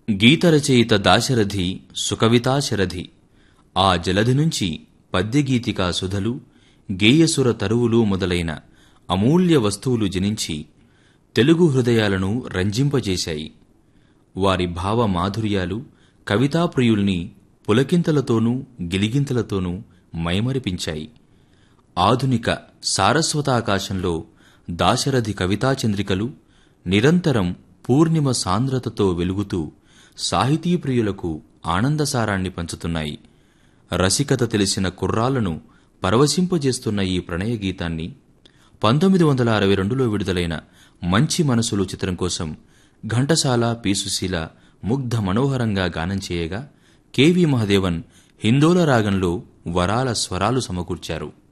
గీతరచయిత దాశరథి సుకవితాశరథి. ఆ జలధి నుంచి పద్యగీతికా సుధలు, గేయసుర తరువులు మొదలైన అమూల్య వస్తువులు జనించి తెలుగు హృదయాలను రంజింపజేశాయి. వారి భావమాధుర్యాలు కవితాప్రియుల్ని పులకింతలతోనూ గిలిగింతలతోనూ మైమరిపించాయి. ఆధునిక సారస్వతాకాశంలో దాశరథి కవితాచంద్రికలు నిరంతరం పూర్ణిమ సాంద్రతతో వెలుగుతూ సాహితీప్రియులకు ఆనందసారాన్ని పంచుతున్నాయి. రసికత తెలిసిన కుర్రాళ్లను పరవశింపజేస్తున్న ఈ ప్రణయగీతాన్ని 1962లో విడుదలైన మంచి మనసులు చిత్రం కోసం ఘంటసాల, పి.సుశీల ముగ్ధ మనోహరంగా గానం చేయగా కె.వి. మహదేవన్ హిందోల రాగంలో వరాల స్వరాలు సమకూర్చారు.